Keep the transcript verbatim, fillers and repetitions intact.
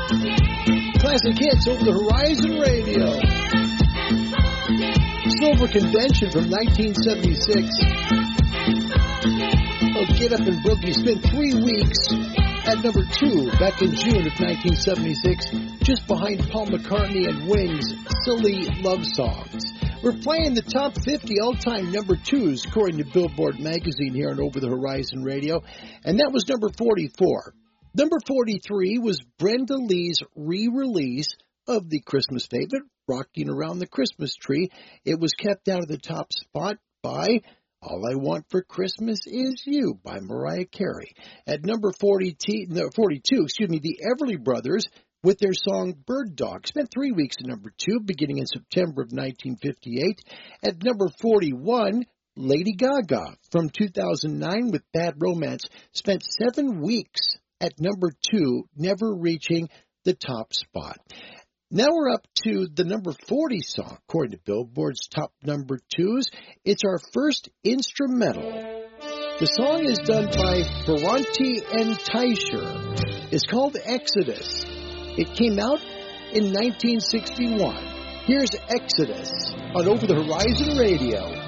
Classic hits over the Horizon Radio. Silver Convention from nineteen seventy-six. Oh, Get Up and Boogie spent three weeks at number two back in June of nineteen seventy-six, just behind Paul McCartney and Wings' Silly Love Songs. We're playing the top fifty all-time number twos, according to Billboard magazine here on Over the Horizon Radio, and that was number forty-four. Number forty-three was Brenda Lee's re-release of the Christmas favorite, Rocking Around the Christmas Tree. It was kept out of the top spot by All I Want for Christmas Is You by Mariah Carey. At number forty, no, forty-two, excuse me, the Everly Brothers with their song Bird Dog spent three weeks at number two, beginning in September of nineteen fifty-eight. At number forty-one, Lady Gaga from two thousand nine with Bad Romance spent seven weeks at number two, never reaching the top spot. Now we're up to the number forty song, according to Billboard's top number twos. It's our first instrumental. The song is done by Ferranti and Teicher. It's called Exodus. It came out in nineteen sixty-one. Here's Exodus on Over the Horizon Radio.